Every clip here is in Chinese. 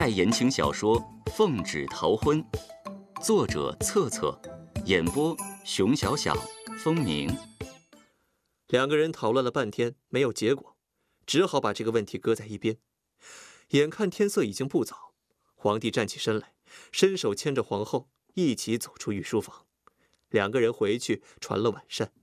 代言情小说《奉旨逃婚》，作者策策，演播熊小小、风鸣。 两个人讨论了半天，没有结果，只好把这个问题搁在一边。眼看天色已经不早，皇帝站起身来，伸手牵着皇后一起走出御书房。两个人回去传了晚膳。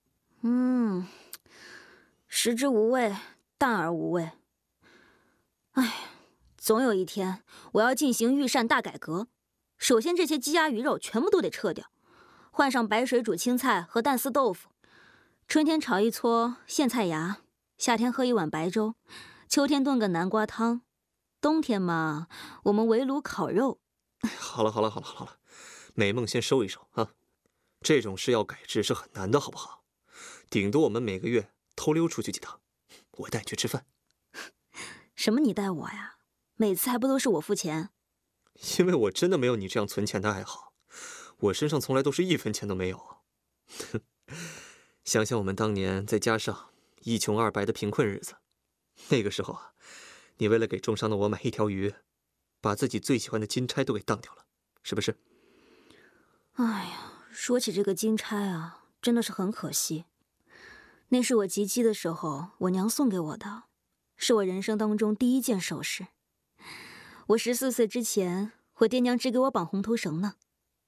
食之无味，淡而无味。哎，总有一天我要进行御膳大改革。首先，这些鸡鸭鱼肉全部都得撤掉，换上白水煮青菜和蛋丝豆腐。春天炒一撮苋菜芽，夏天喝一碗白粥，秋天炖个南瓜汤，冬天嘛，我们围炉烤肉。 好了，美梦先收一收啊！这种事要改制是很难的，好不好？顶多我们每个月偷溜出去几趟，我带你去吃饭。 什么你带我呀？每次还不都是我付钱？ 因为我真的没有你这样存钱的爱好，我身上从来都是1分钱都没有。想想我们当年在家上一穷二白的贫困日子，那个时候啊，你为了给重伤的我买一条鱼，把自己最喜欢的金钗都给当掉了，是不是？ 哎呀，说起这个金钗啊，真的是很可惜。那是我及笄的时候我娘送给我的，是我人生当中第1件首饰。我14岁之前，我爹娘只给我绑红头绳呢。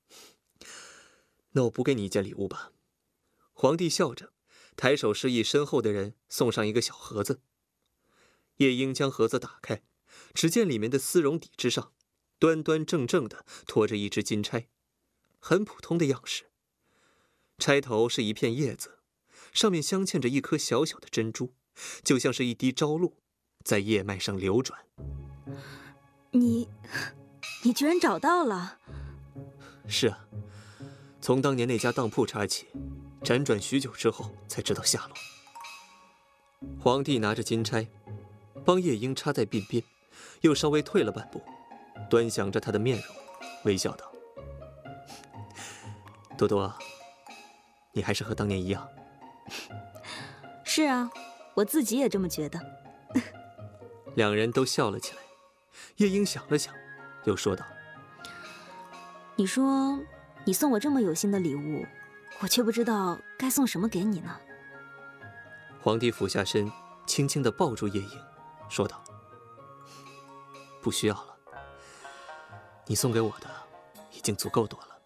那我补给你一件礼物吧。皇帝笑着，抬手示意身后的人送上一个小盒子。夜莺将盒子打开，只见里面的丝绒底之上，端端正正的托着一只金钗，很普通的样式。钗头是一片叶子，上面镶嵌着一颗小小的珍珠，就像是一滴朝露，在叶脉上流转。 你居然找到了？ 是啊，从当年那家当铺查起，辗转许久之后才知道下落。皇帝拿着金钗，帮夜莺插在鬓边，又稍微退了半步，端详着她的面容，微笑道：“多多，你还是和当年一样。” 是啊，我自己也这么觉得。 两人都笑了起来。夜莺想了想，又说道：“ 你说你送我这么有心的礼物，我却不知道该送什么给你呢。” 皇帝俯下身，轻轻地抱住夜莺，说道：“不需要了，你送给我的已经足够多了。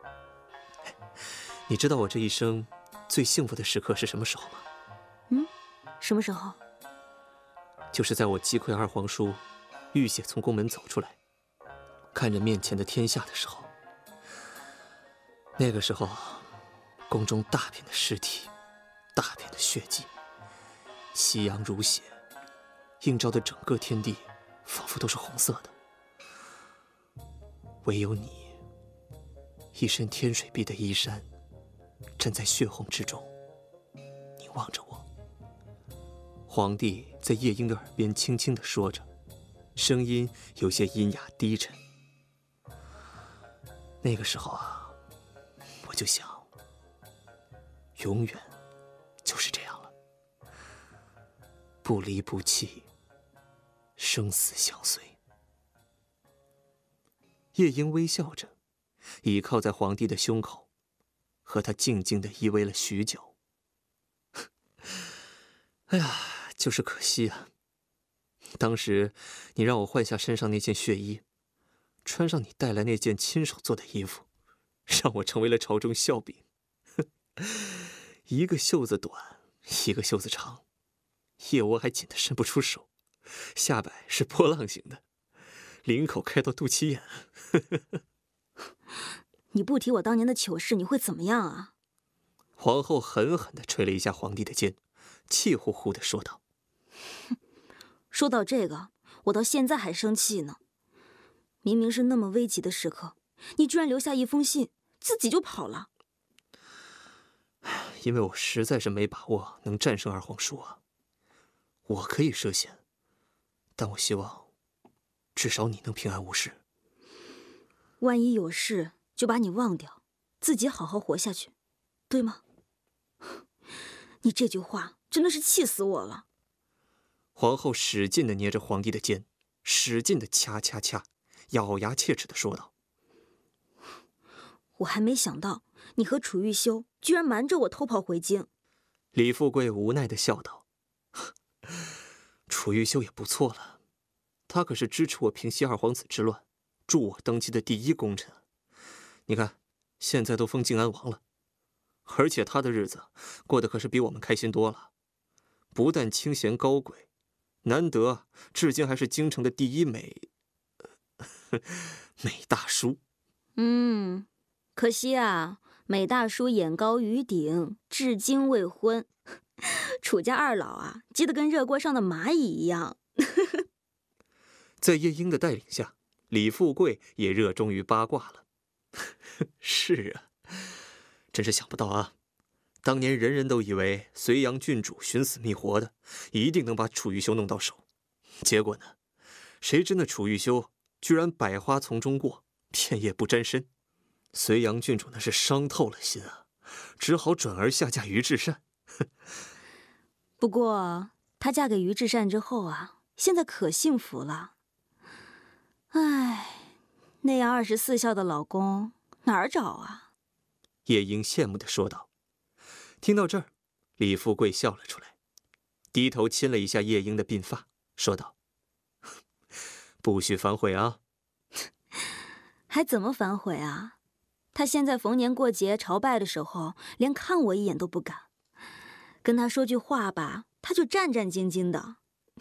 你知道我这一生最幸福的时刻是什么时候吗？”“ 什么时候？”“ 就是在我击溃二皇叔，浴血从宫门走出来，看着面前的天下的时候。那个时候，宫中大片的尸体，大片的血迹，夕阳如血，映照的整个天地仿佛都是红色的。唯有你，一身天水碧的衣衫，站在血红之中，你望着我。”皇帝在夜莺的耳边轻轻地说着，声音有些阴哑低沉。那个时候啊，我就想，永远就是这样了，不离不弃，生死相随。夜莺微笑着，倚靠在皇帝的胸口，和他静静地依偎了许久。哎呀，就是可惜啊！当时你让我换下身上那件血衣，穿上你带来那件亲手做的衣服，让我成为了朝中笑柄。一个袖子短，一个袖子长，腋窝还紧得伸不出手，下摆是波浪形的，领口开到肚脐眼。 你不提我当年的糗事，你会怎么样啊？ 皇后狠狠地捶了一下皇帝的肩，气呼呼地说道：“ 说到这个，我到现在还生气呢。明明是那么危急的时刻，你居然留下一封信，自己就跑了。”“ 因为我实在是没把握能战胜二皇叔啊。我可以涉险，但我希望至少你能平安无事。 万一有事，就把你忘掉，自己好好活下去，对吗？”你这句话真的是气死我了。 皇后使劲地捏着皇帝的肩， 使劲的掐掐掐，咬牙切齿的说道：“ 我还没想到你和楚玉修居然瞒着我偷跑回京。” 李富贵无奈的笑道：“楚玉修也不错了，他可是支持我平息二皇子之乱，助我登基的第一功臣。你看，现在都封靖安王了，而且他的日子过得可是比我们开心多了。不但清闲高贵，难得至今还是京城的第一美大叔。 可惜啊，美大叔眼高于顶，至今未婚。楚家二老啊，急得跟热锅上的蚂蚁一样。 在叶英的带领下，李富贵也热衷于八卦了。是啊，真是想不到啊！当年人人都以为隋阳郡主寻死觅活的，一定能把楚玉修弄到手。结果呢，谁知那楚玉修居然百花丛中过，片叶不沾身。隋阳郡主那是伤透了心啊，只好转而下嫁于至善。 不过她嫁给于至善之后啊，现在可幸福了。唉，那样24孝的老公哪儿找啊？ 叶英羡慕地说道。听到这儿，李富贵笑了出来，低头亲了一下叶英的鬓发，说道：“不许反悔啊！” 还怎么反悔啊？他现在逢年过节朝拜的时候，连看我一眼都不敢。跟他说句话吧，他就战战兢兢的。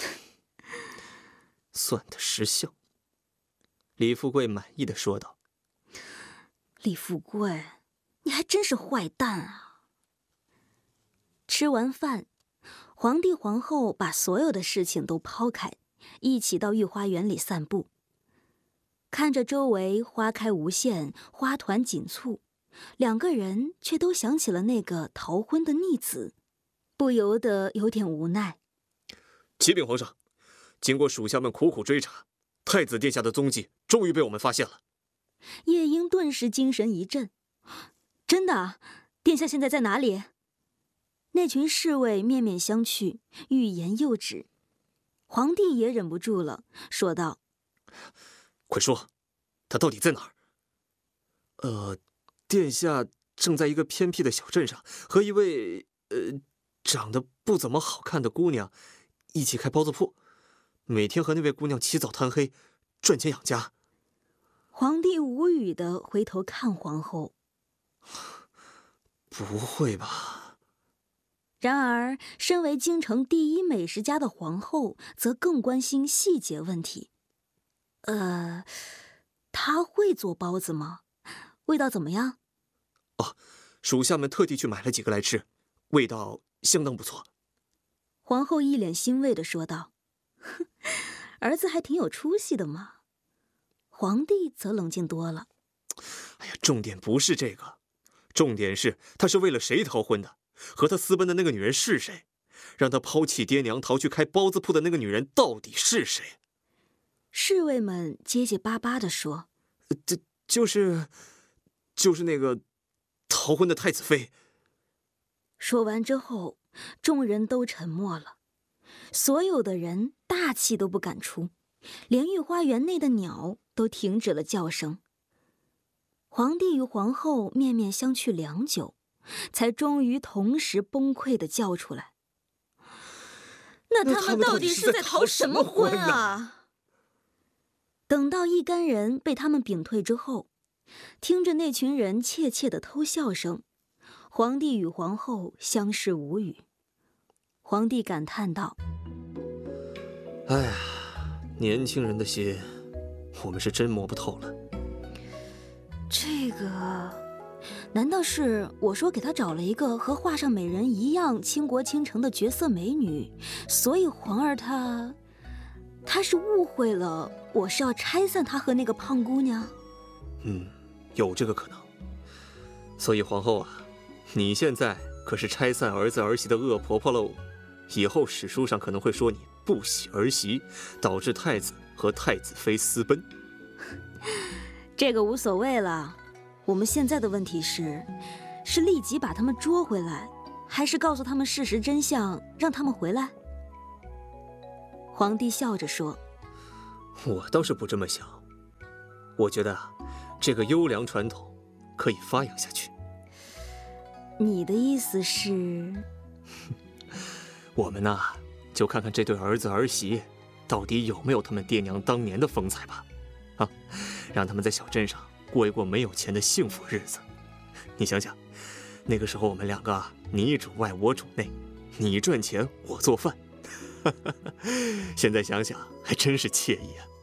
算得识相。李富贵满意的说道：“ 李富贵，你还真是坏蛋啊！”吃完饭，皇帝皇后把所有的事情都抛开，一起到御花园里散步。看着周围花开无限，花团锦簇，两个人却都想起了那个逃婚的逆子，不由得有点无奈。 启禀皇上，经过属下们苦苦追查，太子殿下的踪迹终于被我们发现了。 夜莺顿时精神一振：“真的？殿下现在在哪里？”那群侍卫面面相觑，欲言又止。皇帝也忍不住了，说道：“ 快说，他到底在哪儿？”殿下正在一个偏僻的小镇上，和一位长得不怎么好看的姑娘一起开包子铺，每天和那位姑娘起早贪黑，赚钱养家。 皇帝无语地回头看皇后。 不会吧？ 然而，身为京城第一美食家的皇后，则更关心细节问题。她会做包子吗？味道怎么样？ 哦，属下们特地去买了几个来吃，味道相当不错。 皇后一脸欣慰地说道：“儿子还挺有出息的嘛。”皇帝则冷静多了。 哎呀，重点不是这个，重点是他是为了谁逃婚的？和他私奔的那个女人是谁？让他抛弃爹娘逃去开包子铺的那个女人到底是谁？ 侍卫们结结巴巴地说：“ 就是那个逃婚的太子妃。” 说完之后，众人都沉默了，所有的人大气都不敢出，连御花园内的鸟都停止了叫声。皇帝与皇后面面相觑良久，才终于同时崩溃地叫出来：“那他们到底是在逃什么婚啊？”等到一干人被他们屏退之后，听着那群人窃窃的偷笑声，皇帝与皇后相视无语。皇帝感叹道：“ 哎呀，年轻人的心，我们是真摸不透了。 这个，难道是我说给他找了一个和画上美人一样倾国倾城的绝色美女，所以皇儿他是误会了，我是要拆散他和那个胖姑娘？” 有这个可能。所以皇后啊，你现在可是拆散儿子儿媳的恶婆婆喽，以后史书上可能会说你不喜儿媳，导致太子和太子妃私奔。 这个无所谓了，我们现在的问题是立即把他们捉回来，还是告诉他们事实真相，让他们回来？皇帝笑着说：“ 我倒是不这么想，我觉得啊，这个优良传统可以发扬下去。 你的意思是？ 我们呐，就看看这对儿子儿媳到底有没有他们爹娘当年的风采吧。啊，让他们在小镇上过一过没有钱的幸福日子。你想想，那个时候我们两个啊，你主外我主内，你赚钱我做饭，现在想想还真是惬意啊。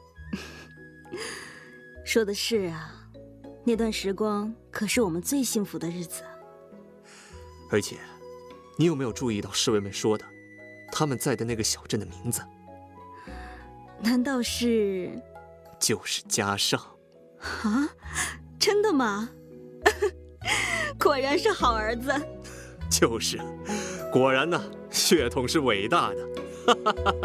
说的是啊，那段时光可是我们最幸福的日子。 而且，你有没有注意到侍卫们说的，他们在的那个小镇的名字？ 难道是？ 就是家上。 啊，真的吗？果然是好儿子。 就是，果然呢，血统是伟大的。